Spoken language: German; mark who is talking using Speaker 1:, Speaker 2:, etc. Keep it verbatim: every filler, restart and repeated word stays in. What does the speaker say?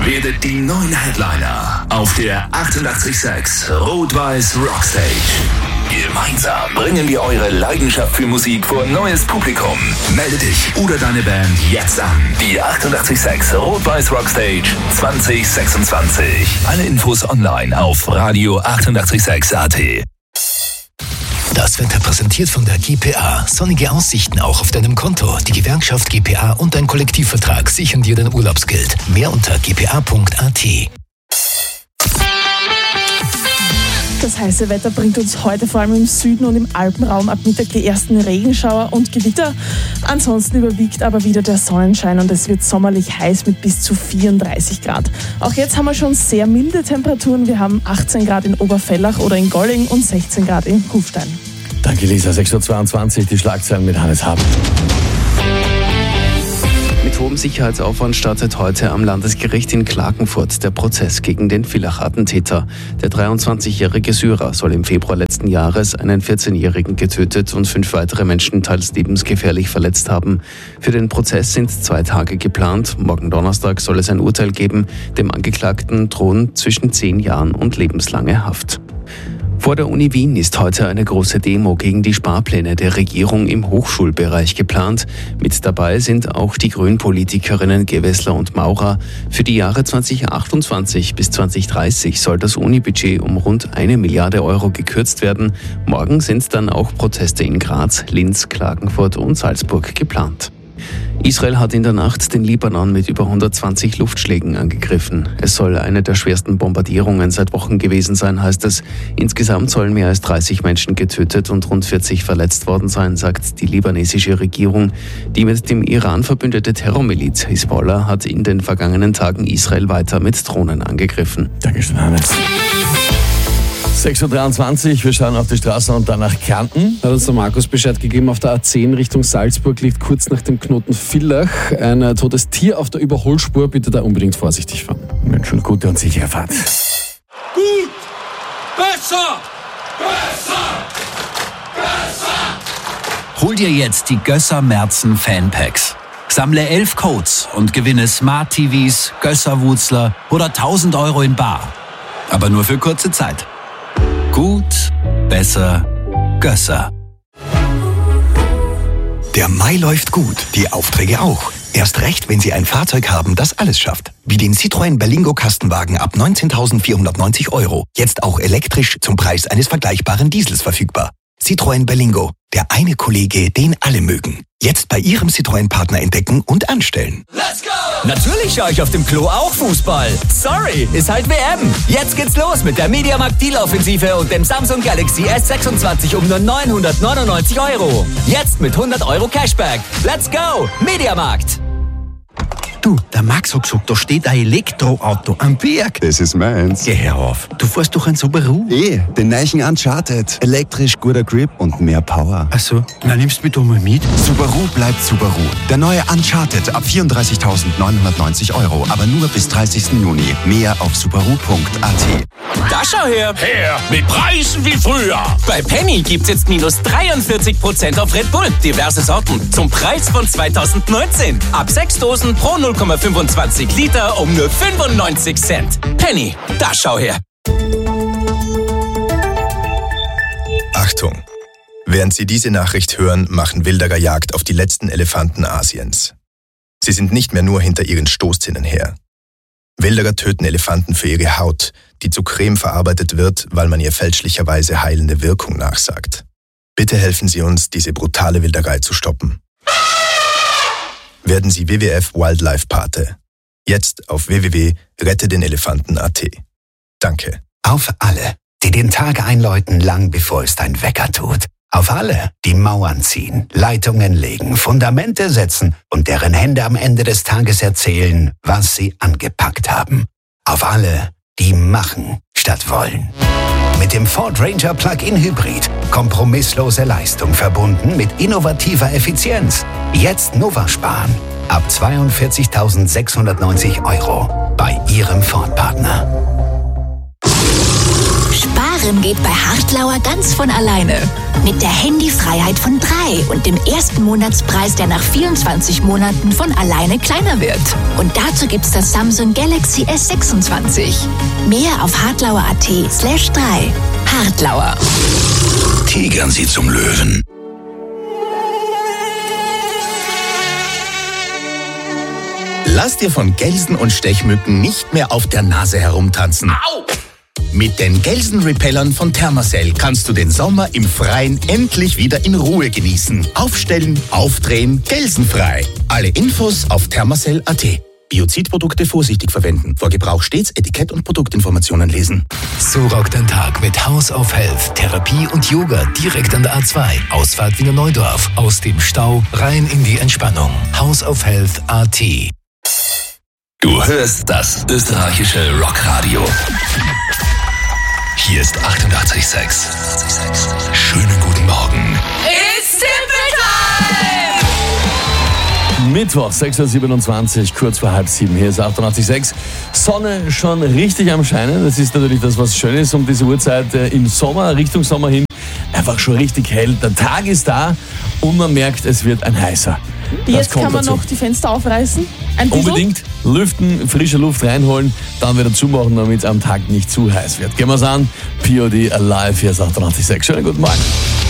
Speaker 1: werdet die neuen Headliner auf der achtundachtzig Komma sechs Rot-Weiß Rockstage. Gemeinsam bringen wir eure Leidenschaft für Musik vor ein neues Publikum. Melde dich oder deine Band jetzt an. Die achtundachtzig Komma sechs Rot-Weiß Rockstage zwanzig sechsundzwanzig. Alle Infos online auf Radio achtundachtzig Komma sechs Punkt A T.
Speaker 2: Das Wetter präsentiert von der G P A. Sonnige Aussichten auch auf deinem Konto. Die Gewerkschaft G P A und dein Kollektivvertrag sichern dir dein Urlaubsgeld. Mehr unter g p a punkt a t.
Speaker 3: Das heiße Wetter bringt uns heute vor allem im Süden und im Alpenraum ab Mittag die ersten Regenschauer und Gewitter. Ansonsten überwiegt aber wieder der Sonnenschein und es wird sommerlich heiß mit bis zu vierunddreißig Grad. Auch jetzt haben wir schon sehr milde Temperaturen. Wir haben achtzehn Grad in Oberfellach oder in Golling und sechzehn Grad in Kufstein.
Speaker 4: Danke Lisa, sechs Uhr zweiundzwanzig, die Schlagzeilen mit Hannes Haben.
Speaker 5: Mit hohem Sicherheitsaufwand startet heute am Landesgericht in Klagenfurt der Prozess gegen den Villach-Attentäter. Der dreiundzwanzigjährige Syrer soll im Februar letzten Jahres einen vierzehnjährigen getötet und fünf weitere Menschen teils lebensgefährlich verletzt haben. Für den Prozess sind zwei Tage geplant. Morgen Donnerstag soll es ein Urteil geben. Dem Angeklagten drohen zwischen zehn Jahren und lebenslange Haft. Vor der Uni Wien ist heute eine große Demo gegen die Sparpläne der Regierung im Hochschulbereich geplant. Mit dabei sind auch die Grünpolitikerinnen Gewessler und Maurer. Für die Jahre zweitausendachtundzwanzig bis zweitausenddreißig soll das Uni-Budget um rund eine Milliarde Euro gekürzt werden. Morgen sind dann auch Proteste in Graz, Linz, Klagenfurt und Salzburg geplant. Israel hat in der Nacht den Libanon mit über hundertzwanzig Luftschlägen angegriffen. Es soll eine der schwersten Bombardierungen seit Wochen gewesen sein, heißt es. Insgesamt sollen mehr als dreißig Menschen getötet und rund vierzig verletzt worden sein, sagt die libanesische Regierung. Die mit dem Iran verbündete Terrormiliz Hisbollah hat in den vergangenen Tagen Israel weiter mit Drohnen angegriffen.
Speaker 4: Dankeschön, Hannes. sechs Uhr dreiundzwanzig, wir schauen auf die Straße und dann nach Kärnten.
Speaker 6: Hat uns der Markus Bescheid gegeben, auf der A zehn Richtung Salzburg liegt kurz nach dem Knoten Villach ein totes Tier auf der Überholspur. Bitte da unbedingt vorsichtig fahren.
Speaker 4: Menschen, gute und sichere Fahrt.
Speaker 7: Gut! Besser! Besser! Besser!
Speaker 8: Hol dir jetzt die Gösser Merzen Fanpacks. Sammle elf Codes und gewinne Smart-T Vs, Gösser-Wutzler oder tausend Euro in bar. Aber nur für kurze Zeit. Gut, besser, Gösser.
Speaker 2: Der Mai läuft gut, die Aufträge auch. Erst recht, wenn Sie ein Fahrzeug haben, das alles schafft. Wie den Citroën Berlingo Kastenwagen ab neunzehntausendvierhundertneunzig Euro. Jetzt auch elektrisch zum Preis eines vergleichbaren Diesels verfügbar. Citroën Berlingo, der eine Kollege, den alle mögen. Jetzt bei Ihrem Citroën-Partner entdecken und anstellen.
Speaker 7: Let's go!
Speaker 9: Natürlich schaue ich auf dem Klo auch Fußball. Sorry, ist halt W M. Jetzt geht's los mit der MediaMarkt Deal-Offensive und dem Samsung Galaxy S sechsundzwanzig um nur neunhundertneunundneunzig Euro. Jetzt mit hundert Euro Cashback. Let's go, MediaMarkt.
Speaker 10: Du, der Max hat gesagt, da steht ein Elektroauto am Berg.
Speaker 11: Das ist meins.
Speaker 10: Geh her auf. Du fährst doch ein Subaru.
Speaker 11: Eh, den neuen Uncharted. Elektrisch, guter Grip und mehr Power.
Speaker 10: Ach so, na nimmst du mich doch mal mit.
Speaker 11: Subaru bleibt Subaru. Der neue Uncharted ab vierunddreißigtausendneunhundertneunzig Euro, aber nur bis dreißigsten Juni. Mehr auf subaru punkt a t.
Speaker 9: Da schau her.
Speaker 7: Her mit Preisen wie früher.
Speaker 9: Bei Penny gibt's jetzt minus dreiundvierzig Prozent auf Red Bull. Diverse Sorten zum Preis von zweitausendneunzehn. Ab sechs Dosen pro null Komma fünfundzwanzig Liter um nur fünfundneunzig Cent. Penny, da schau her.
Speaker 12: Achtung! Während Sie diese Nachricht hören, machen Wilderer Jagd auf die letzten Elefanten Asiens. Sie sind nicht mehr nur hinter ihren Stoßzähnen her. Wilderer töten Elefanten für ihre Haut, die zu Creme verarbeitet wird, weil man ihr fälschlicherweise heilende Wirkung nachsagt. Bitte helfen Sie uns, diese brutale Wilderei zu stoppen. Werden Sie W W F Wildlife Pate. Jetzt auf w w w punkt rette den elefanten punkt a t. Danke.
Speaker 2: Auf alle, die den Tag einläuten, lang bevor es dein Wecker tut. Auf alle, die Mauern ziehen, Leitungen legen, Fundamente setzen und deren Hände am Ende des Tages erzählen, was sie angepackt haben. Auf alle, die machen statt wollen. Mit dem Ford Ranger Plug-in Hybrid. Kompromisslose Leistung verbunden mit innovativer Effizienz. Jetzt Nova sparen. Ab zweiundvierzigtausendsechshundertneunzig Euro bei Ihrem Ford-Partner.
Speaker 13: Sparen Sparen geht bei Hartlauer ganz von alleine. Mit der Handyfreiheit von drei und dem ersten Monatspreis, der nach vierundzwanzig Monaten von alleine kleiner wird. Und dazu gibt's das Samsung Galaxy S sechsundzwanzig. Mehr auf hartlauer.at slash drei. Hartlauer.
Speaker 1: Tigern Sie zum Löwen.
Speaker 2: Lass dir von Gelsen und Stechmücken nicht mehr auf der Nase herumtanzen. Au! Mit den Gelsenrepellern von Thermacell kannst du den Sommer im Freien endlich wieder in Ruhe genießen. Aufstellen, aufdrehen, gelsenfrei. Alle Infos auf thermacell punkt at. Biozidprodukte vorsichtig verwenden. Vor Gebrauch stets Etikett und Produktinformationen lesen.
Speaker 1: So rockt ein Tag mit House of Health, Therapie und Yoga direkt an der A zwei. Ausfahrt Wiener Neudorf. Aus dem Stau rein in die Entspannung. House of Health punkt at. Du hörst das österreichische Rockradio. Hier ist achtundachtzig Komma sechs. Schönen guten Morgen.
Speaker 14: It's Simple Time!
Speaker 4: Mittwoch, sechs Uhr siebenundzwanzig, kurz vor halb sieben. Hier ist achtundachtzig Komma sechs. Sonne schon richtig am Scheinen. Das ist natürlich das, was schön ist um diese Uhrzeit äh, im Sommer, Richtung Sommer hin. Einfach schon richtig hell. Der Tag ist da und man merkt, es wird ein heißer.
Speaker 3: Jetzt kann man dazu noch die Fenster aufreißen. Ein bisschen.
Speaker 4: Unbedingt lüften, frische Luft reinholen, dann wieder zumachen, damit es am Tag nicht zu heiß wird. Gehen wir's an. P O D Alive, hier ist achtundachtzig Komma sechs. Schönen guten Morgen.